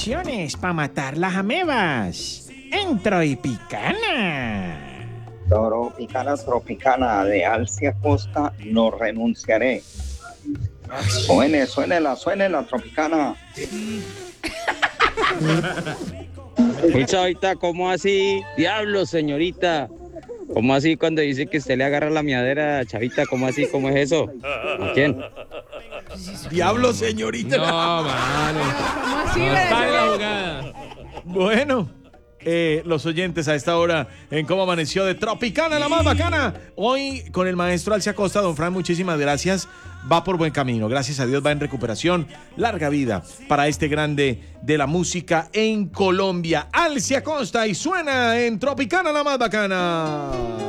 opciones para matar las amebas. En Tropicana. Tropicana de Alcia Costa, no renunciaré. Suene la Tropicana. Y Chavita, ¿cómo así? Diablo, señorita. ¿Cómo así cuando dice que usted le agarra la miadera, Chavita? ¿Cómo así? ¿Cómo es eso? ¿A quién? Diablo, señorita. No, mano. ¿Cómo así No le está en la decía? jugada. Bueno, los oyentes a esta hora en Cómo Amaneció de Tropicana, la más bacana. Hoy con el maestro Alcia Costa. Don Fran, muchísimas gracias. Va por buen camino. Gracias a Dios va en recuperación. Larga vida para este grande de la música en Colombia. Alcia Costa, y suena en Tropicana, la más bacana.